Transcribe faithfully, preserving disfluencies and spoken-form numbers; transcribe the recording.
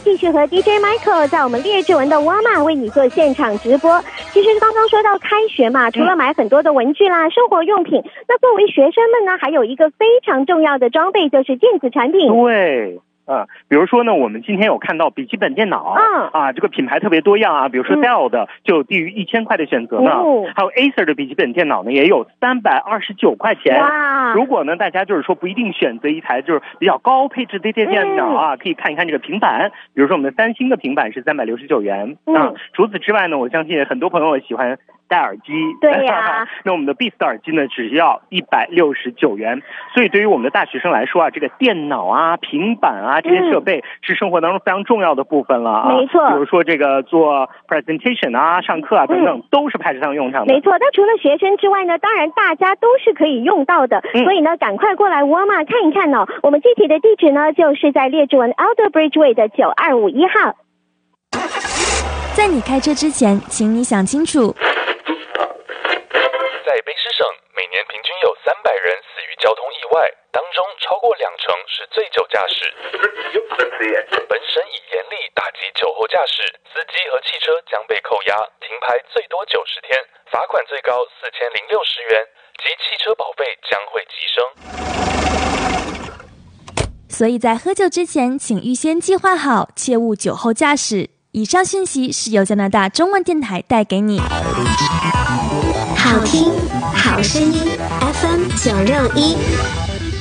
继续和 D J Michael 在我们列治文的沃尔玛为你做现场直播。其实刚刚说到开学嘛，除了买很多的文具啦、生活用品，那作为学生们呢，还有一个非常重要的装备，就是电子产品。 对。啊、嗯，比如说呢，我们今天有看到笔记本电脑，嗯啊，这个品牌特别多样啊，比如说 Dell 的就有低于一千块的选择呢，嗯、还有 Acer 的笔记本电脑呢也有三百二十九块钱。哇！如果呢大家就是说不一定选择一台就是比较高配置的电脑啊，嗯、可以看一看这个平板，比如说我们的三星的平板是三百六十九元。嗯、啊，除此之外呢，我相信很多朋友喜欢戴耳机， 对呀、啊， 那我们的 Beats 的耳机呢只要一百六十九元。所以对于我们的大学生来说啊，这个电脑啊、平板啊这些设备是生活当中非常重要的部分了啊。 没错， 比如说这个做 presentation 啊、上课啊等等，嗯、都是派得上用场的。 没错，那除了学生之外呢，当然大家都是可以用到的。嗯、所以呢，赶快过来沃尔玛看一看哦。我们具体的地址呢，就是在列治文 Elder Bridgeway 的九二五一号。 在你开车之前，请你想清楚。 在卑诗省，每年平均有三百人死于交通意外，当中超过两成是醉酒驾驶。本省已严厉打击酒后驾驶，司机和汽车将被扣押，停牌最多九十天，罚款最高四千零六十元，及汽车保费将会急升。 所以在喝酒之前，请预先计划好，切勿酒后驾驶。以上讯息是由加拿大中文电台带给你。 好听好声音 F M 九六一。